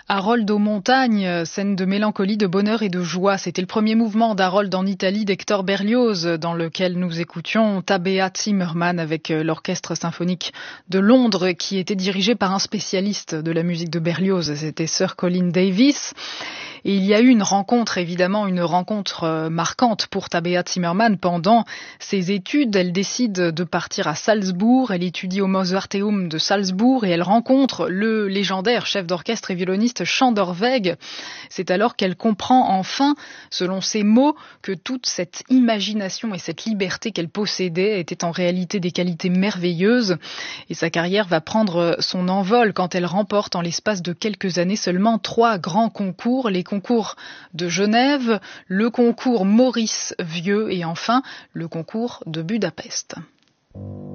Harold aux montagnes, scène de mélancolie, de bonheur et de joie. C'était le premier mouvement d'Harold en Italie d'Hector Berlioz, dans lequel nous écoutions Tabea Zimmermann avec l'orchestre symphonique de Londres, qui était dirigé par un spécialiste de la musique de Berlioz. C'était Sir Colin Davis. Et il y a eu une rencontre marquante pour Tabea Zimmermann pendant ses études. Elle décide de partir à Salzbourg. Elle étudie au Mozarteum de Salzbourg et elle rencontre le légendaire chef d'orchestre et violoniste Chandor-Weg. C'est alors qu'elle comprend enfin, selon ses mots, que toute cette imagination et cette liberté qu'elle possédait étaient en réalité des qualités merveilleuses. Et sa carrière va prendre son envol quand elle remporte en l'espace de quelques années seulement 3 grands concours. Les concours de Genève, le concours Maurice Vieux et enfin le concours de Budapest.